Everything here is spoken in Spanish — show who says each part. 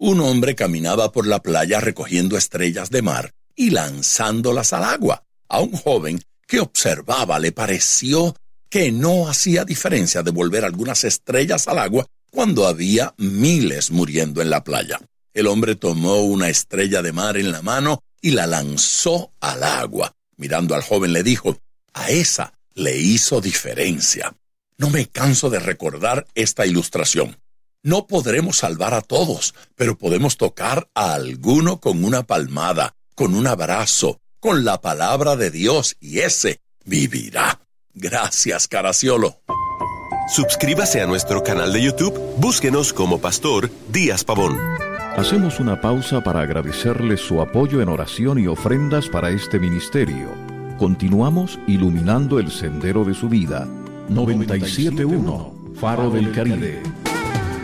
Speaker 1: Un hombre caminaba por la playa recogiendo estrellas de mar y lanzándolas al agua. A un joven que observaba le pareció que no hacía diferencia devolver algunas estrellas al agua cuando había miles muriendo en la playa. El hombre tomó una estrella de mar en la mano y la lanzó al agua. Mirando al joven le dijo, a esa le hizo diferencia. No me canso de recordar esta ilustración. No podremos salvar a todos, pero podemos tocar a alguno con una palmada, con un abrazo, con la palabra de Dios, y ese vivirá. Gracias, Caraciolo.
Speaker 2: Suscríbase a nuestro canal de YouTube. Búsquenos como Pastor Díaz Pavón.
Speaker 3: Hacemos una pausa para agradecerles su apoyo en oración y ofrendas para este ministerio. Continuamos iluminando el sendero de su vida. 97.1 Faro del Caribe.